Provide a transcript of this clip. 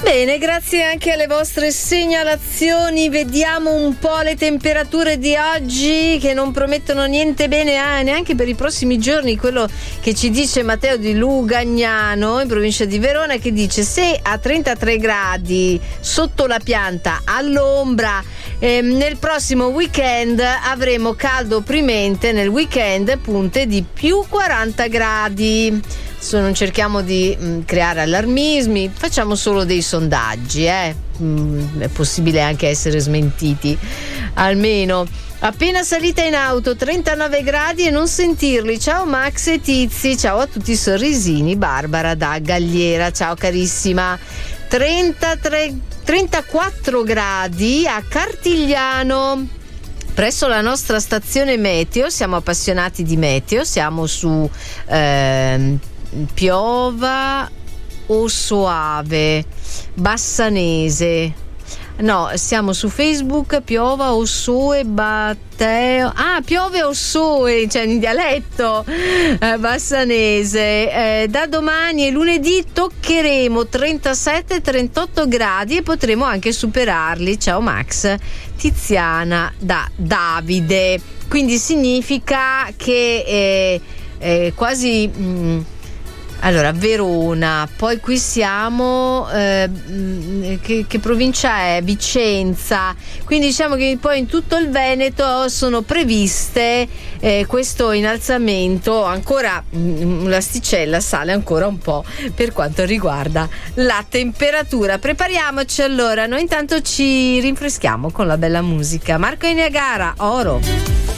Bene, grazie anche alle vostre segnalazioni. Vediamo un po' le temperature di oggi, che non promettono niente bene neanche per i prossimi giorni. Quello che ci dice Matteo di Lugagnano, in provincia di Verona, che dice: se a 33 gradi sotto la pianta all'ombra, nel prossimo weekend avremo caldo opprimente, nel weekend punte di più 40 gradi. Non cerchiamo di creare allarmismi, facciamo solo dei sondaggi, è possibile anche essere smentiti, almeno. Appena salita in auto, 39 gradi e non sentirli. Ciao Max e Tizi, ciao a tutti i sorrisini. Barbara da Galliera, ciao carissima. 34 gradi a Cartigliano, presso la nostra stazione meteo. Siamo appassionati di meteo, siamo su Piova o Soave, Bassanese. No, siamo su Facebook, Piova o Soe Batteo. Piove o Soe, cioè in dialetto bassanese. Da domani e lunedì toccheremo 37-38 gradi e potremo anche superarli. Ciao Max. Tiziana da Davide. Quindi significa che quasi allora Verona, poi qui siamo che provincia è? Vicenza, quindi diciamo che poi in tutto il Veneto sono previste questo innalzamento. Ancora l'asticella sale ancora un po' per quanto riguarda la temperatura. Prepariamoci allora, noi intanto ci rinfreschiamo con la bella musica. Marco Inagara, Oro.